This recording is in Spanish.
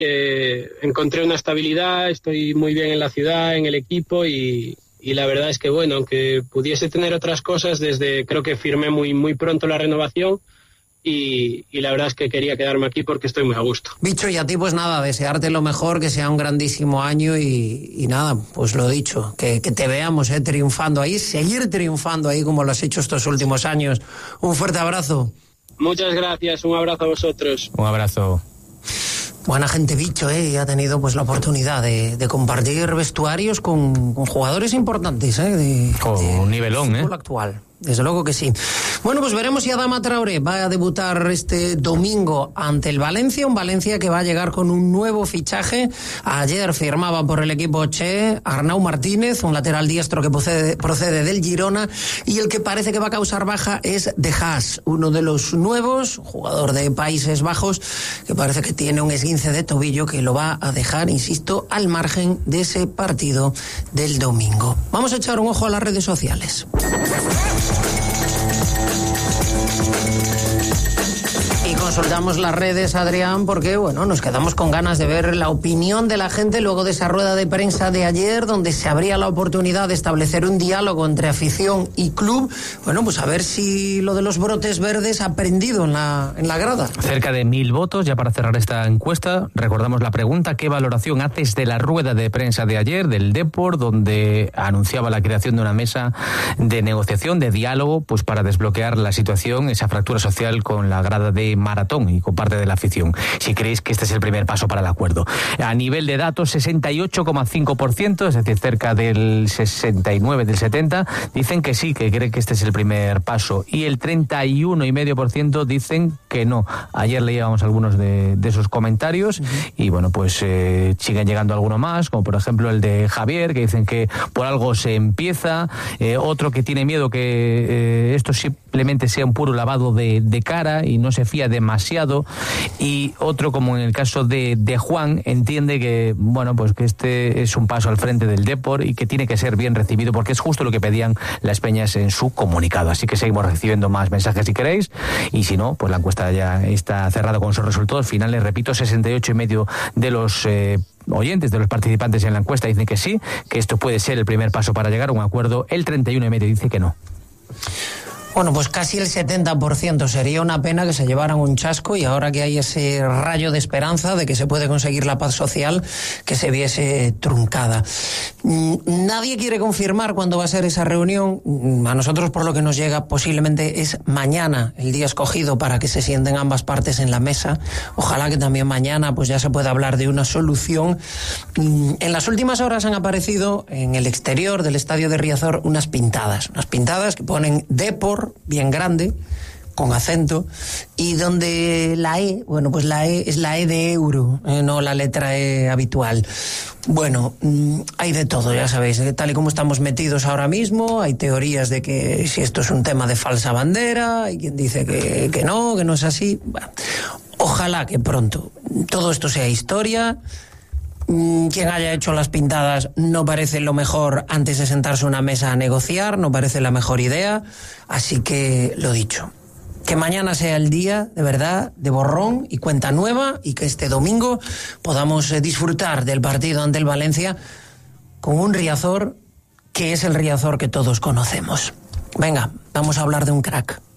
encontré una estabilidad, estoy muy bien en la ciudad, en el equipo y la verdad es que bueno, aunque pudiese tener otras cosas, creo que firmé muy pronto la renovación. Y la verdad es que quería quedarme aquí porque estoy muy a gusto. Bicho, y a ti pues nada, desearte lo mejor, que sea un grandísimo año y nada, pues lo dicho, que te veamos triunfando ahí, seguir triunfando ahí como lo has hecho estos últimos años. Un fuerte abrazo. Muchas gracias, un abrazo a vosotros. Un abrazo. Buena gente, Bicho, y ha tenido pues la oportunidad de compartir vestuarios con jugadores importantes, con un nivelón, fútbol actual. Desde luego que sí. Bueno, pues veremos si Adama Traoré va a debutar este domingo ante el Valencia, un Valencia que va a llegar con un nuevo fichaje. Ayer firmaba por el equipo Che Arnau Martínez, un lateral diestro que procede del Girona, y el que parece que va a causar baja es De Haas, uno de los nuevos, jugador de Países Bajos, que parece que tiene un esguince de tobillo que lo va a dejar, insisto, al margen de ese partido del domingo. Vamos a echar un ojo a las redes sociales. Y consultamos las redes, Adrián, porque bueno, nos quedamos con ganas de ver la opinión de la gente luego de esa rueda de prensa de ayer, donde se abría la oportunidad de establecer un diálogo entre afición y club. Bueno, pues a ver si lo de los brotes verdes ha prendido en la grada. Cerca de 1000 votos ya para cerrar esta encuesta. Recordamos la pregunta: ¿qué valoración haces de la rueda de prensa de ayer del Depor, donde anunciaba la creación de una mesa de negociación, de diálogo, pues para desbloquear la situación, esa fractura social con la grada de Maratón y con parte de la afición? Si creéis que este es el primer paso para el acuerdo. A nivel de datos, 68,5%, es decir, cerca del 69, del 70, dicen que sí, que creen que este es el primer paso, y el 31,5% dicen que no. Ayer leíamos algunos de esos comentarios y bueno, pues siguen llegando algunos más, como por ejemplo el de Javier, que dicen que por algo se empieza, otro que tiene miedo que esto simplemente sea un puro lavado de cara y no se fía demasiado, y otro, como en el caso de Juan, entiende que bueno, pues que este es un paso al frente del Depor y que tiene que ser bien recibido, porque es justo lo que pedían las peñas en su comunicado. Así que seguimos recibiendo más mensajes si queréis, y si no, pues la encuesta ya está cerrada con sus resultados finales. Repito, 68,5% de los oyentes, de los participantes en la encuesta, dicen que sí, que esto puede ser el primer paso para llegar a un acuerdo. El 31,5% dice que no. Bueno, pues casi el 70%. Sería una pena que se llevaran un chasco, y ahora que hay ese rayo de esperanza de que se puede conseguir la paz social, que se viese truncada. Nadie quiere confirmar cuándo va a ser esa reunión. A nosotros, por lo que nos llega, posiblemente es mañana el día escogido para que se sienten ambas partes en la mesa. Ojalá que también mañana pues ya se pueda hablar de una solución. En las últimas horas han aparecido en el exterior del estadio de Riazor unas pintadas que ponen Depor bien grande, con acento, y donde la E, bueno, pues la E es la E de euro, no la letra E habitual. Bueno, hay de todo, ya sabéis, tal y como estamos metidos ahora mismo, hay teorías de que si esto es un tema de falsa bandera, hay quien dice que no es así. Bueno, ojalá que pronto todo esto sea historia. Quien haya hecho las pintadas no parece lo mejor antes de sentarse a una mesa a negociar, no parece la mejor idea, así que lo dicho, que mañana sea el día de verdad de borrón y cuenta nueva, y que este domingo podamos disfrutar del partido ante el Valencia con un Riazor que es el Riazor que todos conocemos. Venga, vamos a hablar de un crack.